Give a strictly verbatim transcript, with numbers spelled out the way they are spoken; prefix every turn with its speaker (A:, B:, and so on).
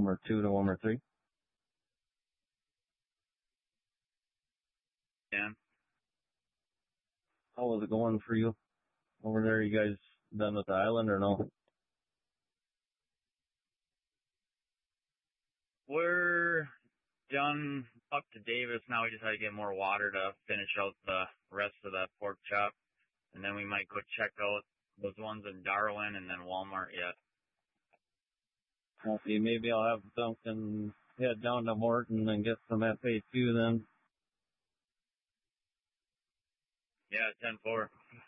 A: Wilmer two to Wilmer three.
B: Yeah.
A: How was it going for you over there? You guys done with the island or no?
B: We're done up to Davis now. We just had to get more water to finish out the rest of the pork chop. And then we might go check out those ones in Darwin and then Walmart yet.
A: Okay, maybe I'll have Duncan head down to Morton and get some F A two then.
B: Yeah, ten four.